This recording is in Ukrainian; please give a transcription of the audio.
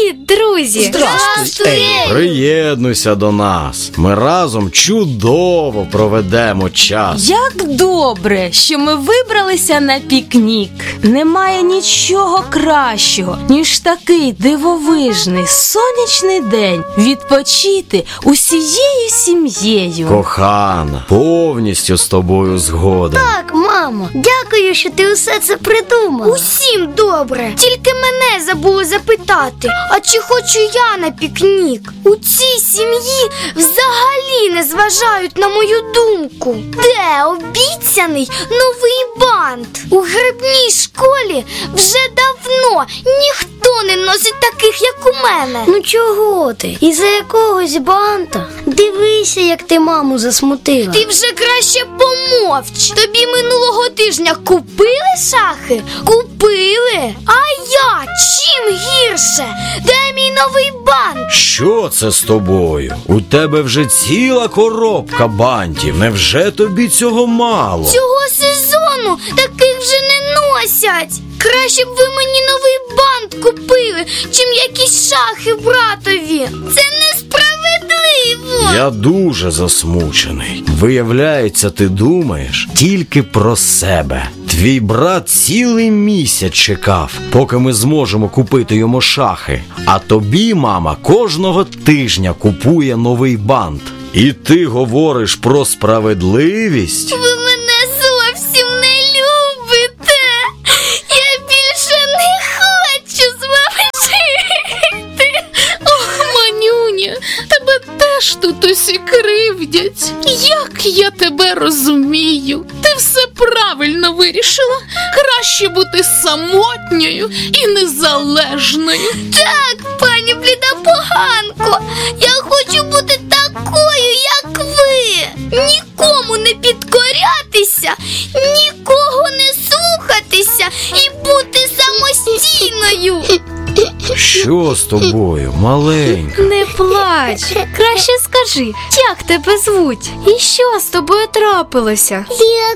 Привіт, друзі! Здравствуй! Приєднуйся до нас. Ми разом чудово проведемо час. Як добре, що ми вибралися на пікнік. Немає нічого кращого, ніж такий дивовижний сонячний день відпочити усією сім'єю. Кохана, повністю з тобою згоден. Так, мамо, дякую, що ти усе це придумала. Усім добре. Тільки мене забули запитати, а чи хочу я на пікнік? У цій сім'ї взагалі не зважають на мою думку. Де обіцяний новий бант? У грибній школі вже давно ніхто не носить таких, як у мене. Ну чого ти? Із-за якогось банта? Дивися, як ти маму засмутила. Ти вже краще помовч. Тобі минулого тижня купили шахи? Купили? А я? Чим гірше? Де мій новий бант? Що це з тобою? У тебе вже ціла коробка бантів. Невже тобі цього мало? Цього сезону таких вже не носять. Краще б ви мені новий бант купили, чим якісь шахи братові. Це несправедливо. Я дуже засмучений. Виявляється, ти думаєш тільки про себе. Твій брат цілий місяць чекав, поки ми зможемо купити йому шахи. А тобі мама кожного тижня купує новий бант. І ти говориш про справедливість? Ви мене зовсім не любите. Я більше не хочу з вами жити. Ох, манюня, тебе теж тут усі кривдять. Як я тебе розумію. Ти все правильно вирішила. Краще бути самотньою і незалежною. Так, пані бліда поганко, я хочу бути такою, як ви. Нікому не підкорятися, нікого не слухатися і бути самостійною. Що з тобою, маленька? Не плач, краще скажи, як тебе звуть? І що з тобою трапилося? Я